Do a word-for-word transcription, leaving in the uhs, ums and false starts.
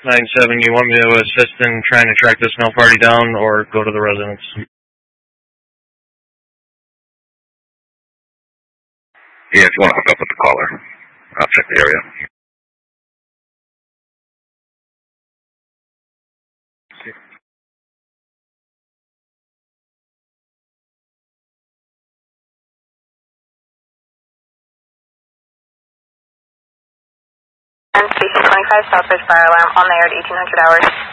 nine seven, you want me to assist in trying to track this mail party down or go to the residence? Yeah, if you want to hook up with the caller, I'll check the area. Station twenty-five, Southbridge Fire Alarm, on the air at eighteen hundred hours.